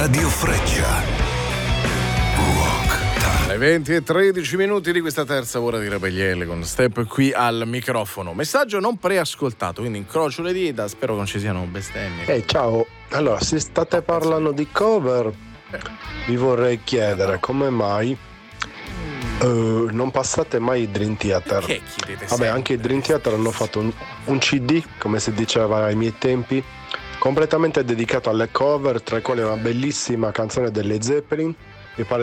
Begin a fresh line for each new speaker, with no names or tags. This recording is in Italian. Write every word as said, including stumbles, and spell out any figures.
Radio Freccia. Rock Time.
Le venti e tredici minuti di questa terza ora di Rebelliele con Step qui al microfono. Messaggio non preascoltato, quindi incrocio le dita, spero non ci siano bestemmie.
Ehi, hey, ciao. Allora, se state parlando di cover, vi vorrei chiedere come mai uh, non passate mai i Dream Theater.
Che chiedete?
Vabbè, anche i Dream Theater hanno fatto un, un C D, come si diceva ai miei tempi, completamente dedicato alle cover, tra i quali una bellissima canzone delle Zeppelin, mi pare